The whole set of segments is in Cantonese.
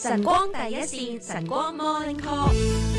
晨光第一線，晨光 Morning Call。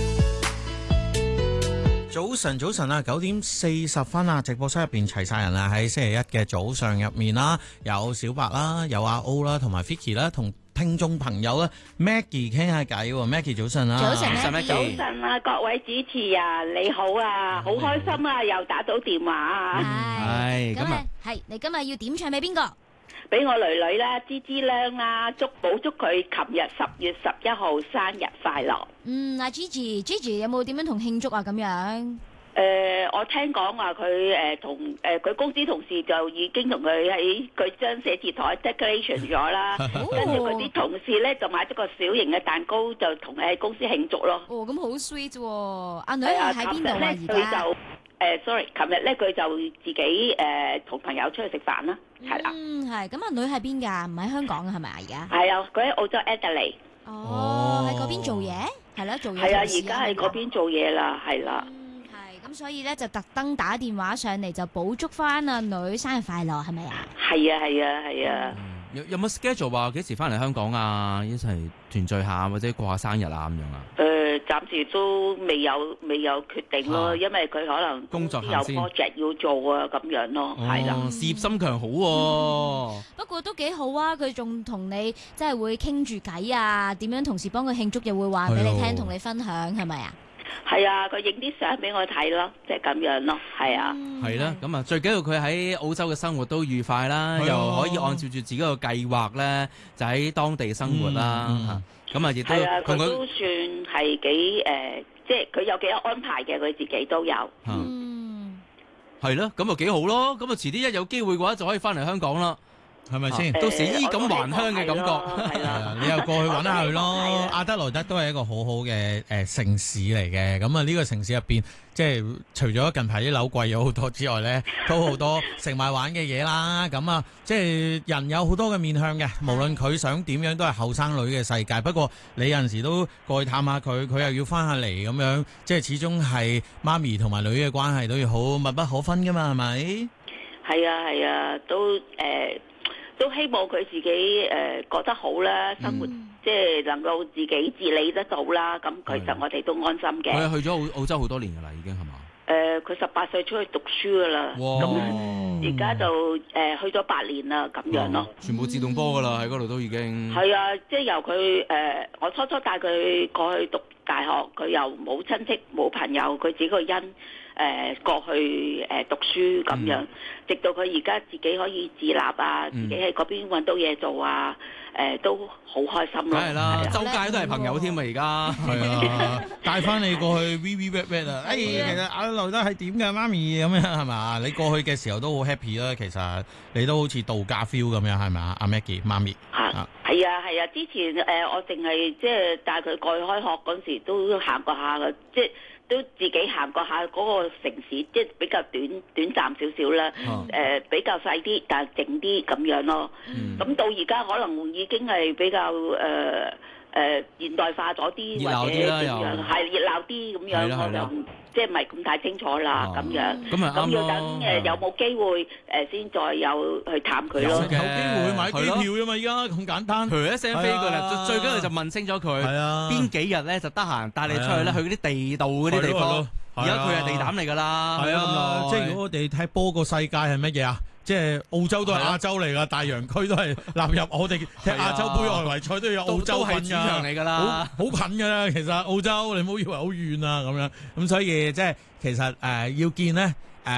早晨啊，9:40啊，直播室入邊齊晒人啦，喺星期一嘅早上入面啦，有小白啦，有阿 O 啦，同埋 Vicky 啦，同聽眾朋友咧 Maggie 傾下偈喎。Maggie 早晨啊， 早晨早晨啊，各位主持啊，你好啊，好開心啊，又打到電話啊。 係咁啊，係你今日要點唱俾邊個？ 俾我女女啦，芝芝靚啦，祝佢琴日10月11號生日快樂。 阿 Gigi 有冇點樣同慶祝啊？咁樣？ 我聽講話佢同佢公司同事就已經同佢喺佢張寫字台 decoration 咗啦，跟住佢啲同事咧就買咗個小型嘅蛋糕，就同佢喺公司慶祝咯。 哦，咁好 sweet 喎！阿女係喺邊度啊？而家 ？sorry， 琴日咧佢就自己同朋友出去食飯啦，係啦。 係咁，阿女喺邊㗎？唔喺香港啊？係咪啊？而家係啊，佢喺澳洲 Adelaide。 哦，喺嗰邊做嘢，係啦，做嘢。 係啊，而家喺嗰邊做嘢啦，係啦。 咁所以咧就特登打電話上嚟就補祝翻阿女生日快樂，係咪啊？係啊係啊係啊！ 有冇 schedule 話幾時翻嚟香港啊？一齊團聚下或者過下生日啊咁樣啊？ 暫時都未有決定咯，因為佢可能工作有 project 要做啊咁樣咯，係啦。 事業心強好喎。 不過都幾好啊！佢仲同你即係會傾住偈啊，點樣同時幫佢慶祝，又會話俾你聽，同你分享，係咪啊？ 係啊，佢影啲相俾我睇咯，即係咁樣咯，係啊。 係啦，咁啊最緊要佢喺澳洲嘅生活都愉快啦，又可以按照住自己個計劃咧，就喺當地生活啦。咁啊亦都佢都算係幾即係佢有幾多安排嘅，佢自己都有。 係咯，咁啊幾好咯，咁啊遲啲一有機會嘅話就可以翻嚟香港啦。 係咪先？ 到時衣錦還鄉嘅感覺， 係啊！你又過去揾下佢咯。阿德萊德都係一個好好嘅城市嚟嘅。咁啊，呢個城市入邊，即係除咗近排啲樓貴咗好多之外咧，都好多食埋玩嘅嘢啦。咁啊，即係人有好多嘅面向嘅，無論佢想點樣，都係後生女嘅世界。不過你有陣時都過去探下佢，佢又要翻下嚟咁樣，即係始終係媽咪同埋女嘅關係都要好密不可分噶嘛，係咪？ 係啊，都希望佢自己覺得好啦，生活即係能夠自己自理得到啦。咁其實我哋都安心嘅。 佢去咗澳洲好多年㗎啦，已經係嘛？ 佢18歲出去讀書㗎啦。咁而家就去咗8年啦，咁樣咯。 全部自動波㗎啦，喺嗰度都已經。 係啊，即係由佢我初帶佢過去讀大學，佢又冇親戚冇朋友，佢自己個人。過去讀書咁樣，直到佢而家自己可以自立啊，自己喺嗰邊揾到嘢做啊，都好開心咯。 梗係啦，周街都係朋友添啊！而家係啊，帶翻你過去 VVVV 啊！其實阿劉德係點嘅媽咪咁樣係嘛？你過去嘅時候都好 happy 啦，其實你都好似度假 feel 咁樣係咪啊？阿 Maggie 媽咪係啊！之前我淨係即係帶佢過去開學嗰陣時都行過下嘅，即係。都自己行過下嗰個城市，即係比較短暫少少啦。比較細啲，但係靜啲咁樣咯。咁到而家可能已經係比較現代化咗啲，或者點樣係熱鬧啲咁樣，我就即係唔係咁太清楚啦咁樣。咁要等有冇機會先再有去探佢咯。 有機會買機票啫嘛，依家咁簡單， 一聲飛過嚟，最緊要就問清楚佢邊幾日咧就得閒帶你出去咧，去嗰啲地道嗰啲地方。而家佢係地膽嚟㗎啦， 係啊，即係如果我哋睇波個世界係乜嘢啊？即係澳洲都係亞洲嚟㗎，大洋區都係納入我哋踢亞洲杯外圍賽都有澳洲份㗎， 主場嚟㗎啦， 好近㗎啦。其實澳洲你唔好以為好遠啊咁樣，咁所以即係其實要見呢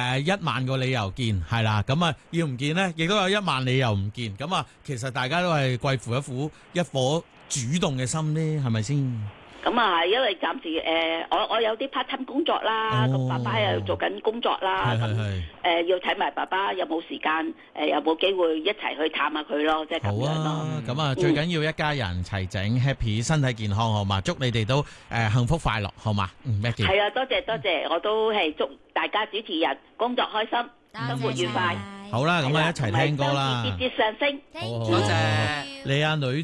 1萬個理由見係啦，咁啊要唔見呢亦都有1萬理由唔見，咁啊其實大家都係貴乎一顆主動嘅心呢，係咪先？ 咁啊，因為暫時我有啲 part time 工作啦，咁爸爸又做緊工作啦，咁要睇埋爸爸有冇時間，有冇機會一齊去探下佢咯，即係咁樣咯。 咁啊，最緊要一家人齊整 happy， 身體健康，好嘛？祝你哋都幸福快樂，好嘛？Maggie，係啊，多謝，我都係祝大家主持人工作開心，生活愉快。 好啦，咁啊一齊聽歌啦， 節節上升。 多謝你阿女。